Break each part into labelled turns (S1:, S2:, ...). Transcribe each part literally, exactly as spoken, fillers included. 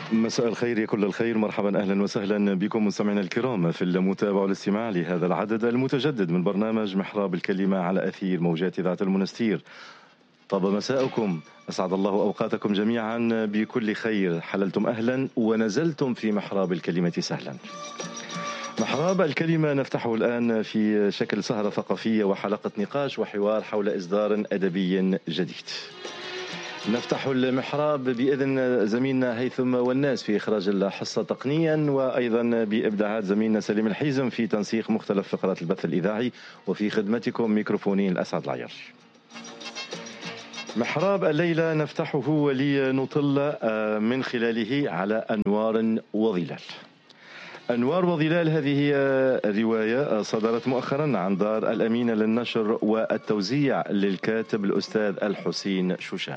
S1: مساء الخير يا كل الخير، مرحبا أهلا وسهلا بكم مستمعينا الكرام في المتابعة والاستماع لهذا العدد المتجدد من برنامج محراب الكلمة على أثير موجات إذاعة المنستير. طاب مساءكم، أسعد الله أوقاتكم جميعا بكل خير، حللتم أهلا ونزلتم في محراب الكلمة سهلا. محراب الكلمة نفتحه الآن في شكل سهرة ثقافية وحلقة نقاش وحوار حول إصدار أدبي جديد. نفتح المحراب بإذن زميلنا هيثم والناس في إخراج الحصة تقنيا، وأيضا بإبداعات زميلنا سليم الحيزم في تنسيق مختلف فقرات البث الإذاعي، وفي خدمتكم ميكروفونين الأسعد العيار. محراب الليلة نفتحه ولنطل من خلاله على أنوار وظلال. أنوار وظلال هذه رواية صدرت مؤخرا عن دار الأمينة للنشر والتوزيع للكاتب الأستاذ الحسين شوشان.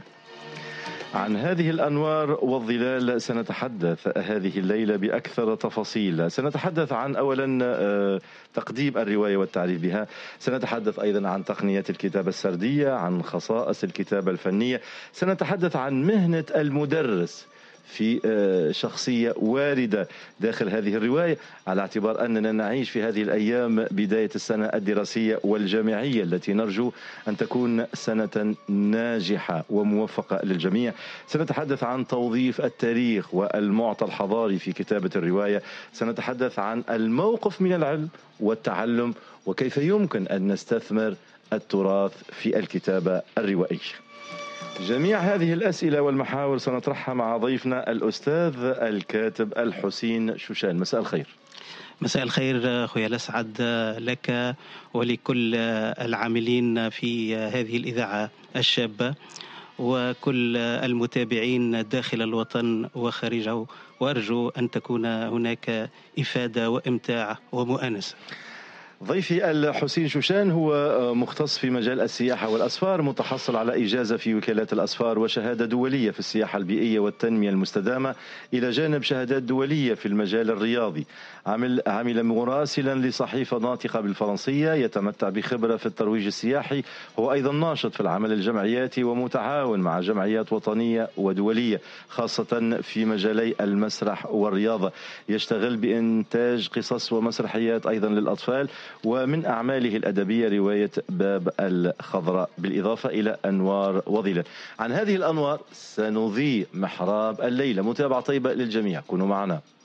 S1: عن هذه الأنوار والظلال سنتحدث هذه الليلة بأكثر تفاصيل. سنتحدث عن أولا تقديم الرواية والتعريف بها، سنتحدث أيضا عن تقنية الكتابة السردية، عن خصائص الكتابة الفنية، سنتحدث عن مهنة المدرس في شخصية واردة داخل هذه الرواية، على اعتبار أننا نعيش في هذه الأيام بداية السنة الدراسية والجامعية التي نرجو أن تكون سنة ناجحة وموفقة للجميع. سنتحدث عن توظيف التاريخ والمعطى الحضاري في كتابة الرواية، سنتحدث عن الموقف من العلم والتعلم وكيف يمكن أن نستثمر التراث في الكتابة الروائية. جميع هذه الأسئلة والمحاور سنطرحها مع ضيفنا الأستاذ الكاتب الحسين شوشان. مساء الخير.
S2: مساء الخير أخويا الأسعد لك ولكل العاملين في هذه الإذاعة الشابة وكل المتابعين داخل الوطن وخارجه، وأرجو أن تكون هناك إفادة وإمتاع ومؤانسة.
S1: ضيفي الحسين شوشان هو مختص في مجال السياحة والأسفار، متحصل على إجازة في وكالات الأسفار وشهادة دولية في السياحة البيئية والتنمية المستدامة، إلى جانب شهادات دولية في المجال الرياضي. عمل عمل مراسلا لصحيفة ناطقة بالفرنسية، يتمتع بخبرة في الترويج السياحي، هو أيضا ناشط في العمل الجمعياتي ومتعاون مع جمعيات وطنية ودولية خاصة في مجالي المسرح والرياضة. يشتغل بإنتاج قصص ومسرحيات أيضا للأطفال، ومن أعماله الأدبية رواية باب الخضراء، بالإضافة إلى أنوار وظلال. عن هذه الأنوار سنضيء محراب الليلة. متابعة طيبة للجميع، كونوا معنا.